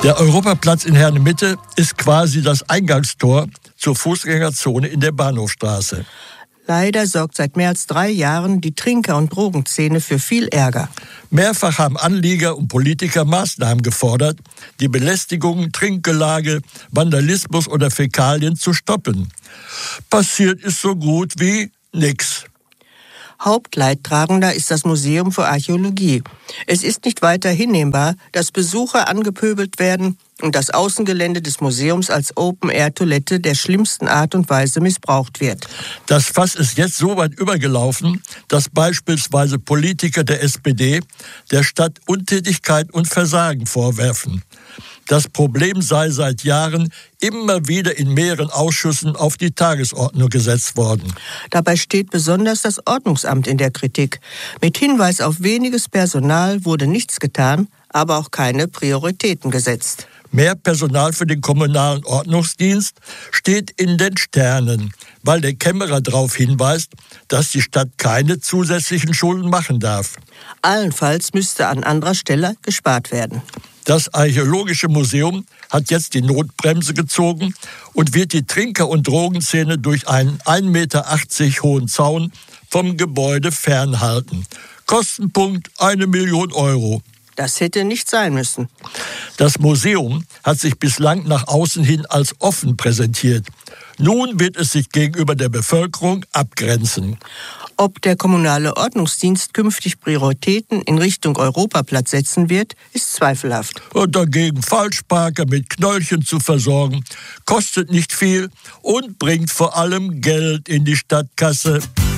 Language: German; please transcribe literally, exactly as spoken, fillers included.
Der Europaplatz in Herne-Mitte ist quasi das Eingangstor zur Fußgängerzone in der Bahnhofstraße. Leider sorgt seit mehr als drei Jahren die Trinker- und Drogenszene für viel Ärger. Mehrfach haben Anlieger und Politiker Maßnahmen gefordert, die Belästigung, Trinkgelage, Vandalismus oder Fäkalien zu stoppen. Passiert ist so gut wie nix. Hauptleidtragender ist das Museum für Archäologie. Es ist nicht weiter hinnehmbar, dass Besucher angepöbelt werden und das Außengelände des Museums als Open-Air-Toilette der schlimmsten Art und Weise missbraucht wird. Das Fass ist jetzt so weit übergelaufen, dass beispielsweise Politiker der S P D der Stadt Untätigkeit und Versagen vorwerfen. Das Problem sei seit Jahren immer wieder in mehreren Ausschüssen auf die Tagesordnung gesetzt worden. Dabei steht besonders das Ordnungsamt in der Kritik. Mit Hinweis auf weniges Personal wurde nichts getan, aber auch keine Prioritäten gesetzt. Mehr Personal für den kommunalen Ordnungsdienst steht in den Sternen, weil der Kämmerer darauf hinweist, dass die Stadt keine zusätzlichen Schulden machen darf. Allenfalls müsste an anderer Stelle gespart werden. Das Archäologische Museum hat jetzt die Notbremse gezogen und wird die Trinker- und Drogenszene durch einen ein Meter achtzig hohen Zaun vom Gebäude fernhalten. Kostenpunkt eine Million Euro. Das hätte nicht sein müssen. Das Museum hat sich bislang nach außen hin als offen präsentiert. Nun wird es sich gegenüber der Bevölkerung abgrenzen. Ob der kommunale Ordnungsdienst künftig Prioritäten in Richtung Europaplatz setzen wird, ist zweifelhaft. Und dagegen Falschparker mit Knöllchen zu versorgen, kostet nicht viel und bringt vor allem Geld in die Stadtkasse.